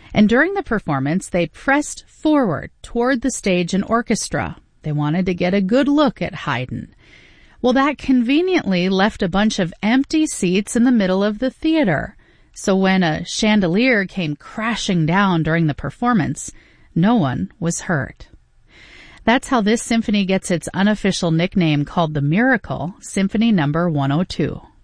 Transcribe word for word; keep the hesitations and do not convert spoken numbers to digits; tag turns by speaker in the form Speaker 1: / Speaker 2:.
Speaker 1: And during the performance, they pressed forward toward the stage and orchestra. They wanted to get a good look at Haydn. Well, that conveniently left a bunch of empty seats in the middle of the theater. So when a chandelier came crashing down during the performance, no one was hurt. That's how this symphony gets its unofficial nickname called the Miracle, Symphony Number one oh two.